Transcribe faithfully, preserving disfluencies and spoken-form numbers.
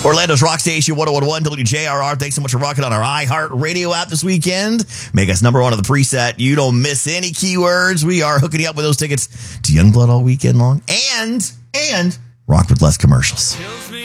Orlando's Rock Station one oh one one W J R R. Thanks so much for rocking on our iHeart Radio app this weekend. Make us number one on the preset. You don't miss any keywords. We are hooking you up with those tickets to Youngblood all weekend long. And, and rock with less commercials.